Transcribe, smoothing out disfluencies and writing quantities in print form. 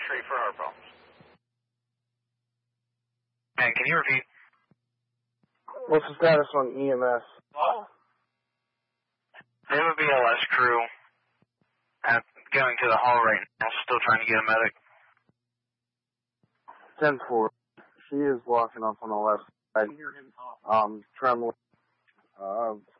tree for our problems. And can you repeat? What's the status on EMS? Oh. They have a BLS crew going to the hall right now, still trying to get a medic. 10-4. She is walking up on the left side. I can hear him talk. Trembling.